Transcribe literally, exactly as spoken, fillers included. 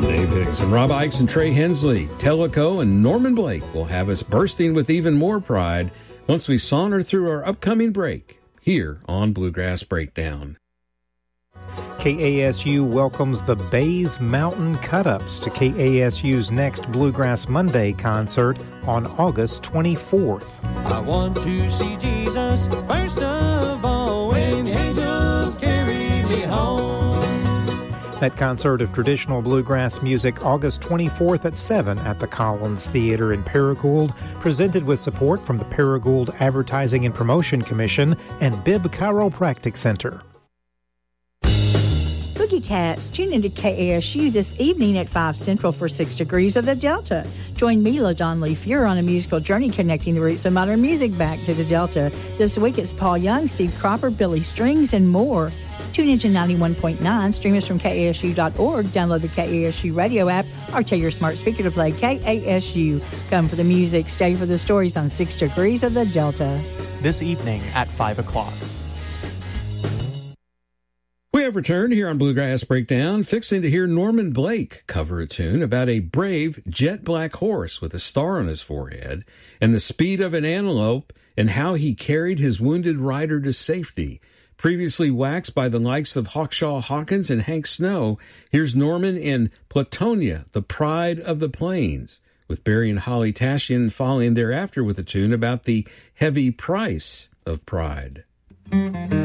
Dave Hicks, and Rob Ikes and Trey Hensley, Tellico, and Norman Blake will have us bursting with even more pride once we saunter through our upcoming break here on Bluegrass Breakdown. K A S U welcomes the Bays Mountain Cut-Ups to K A S U's next Bluegrass Monday concert on August twenty-fourth. I want to see Jesus first of all when angels carry me home. That concert of traditional bluegrass music, August twenty-fourth at seven at the Collins Theater in Paragould, presented with support from the Paragould Advertising and Promotion Commission and Bibb Chiropractic Center. Boogie Cats, tune into K A S U this evening at five Central for Six Degrees of the Delta. Join me, LaDon Leafier, on a musical journey connecting the roots of modern music back to the Delta. This week it's Paul Young, Steve Cropper, Billy Strings, and more. Tune into ninety-one point nine, stream us from K A S U dot org, download the K A S U radio app, or tell your smart speaker to play K A S U. Come for the music, stay for the stories on Six Degrees of the Delta. This evening at five o'clock. We have returned here on Bluegrass Breakdown, fixing to hear Norman Blake cover a tune about a brave jet black horse with a star on his forehead and the speed of an antelope and how he carried his wounded rider to safety. Previously waxed by the likes of Hawkshaw Hawkins and Hank Snow, here's Norman in Platonia, the Pride of the Plains, with Barry and Holly Tashian following thereafter with a tune about the heavy price of pride.